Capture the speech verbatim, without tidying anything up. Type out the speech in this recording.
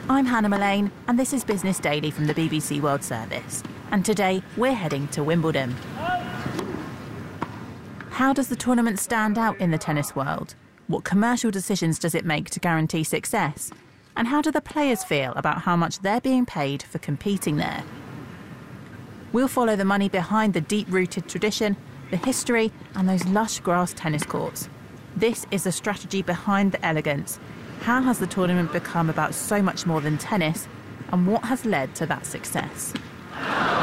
I'm Hannah Mullane, and this is Business Daily from the B B C World Service. And today, we're heading to Wimbledon. How does the tournament stand out in the tennis world? What commercial decisions does it make to guarantee success? And how do the players feel about how much they're being paid for competing there? We'll follow the money behind the deep-rooted tradition, the history, and those lush grass tennis courts. This is the strategy behind the elegance. How has the tournament become about so much more than tennis, and what has led to that success?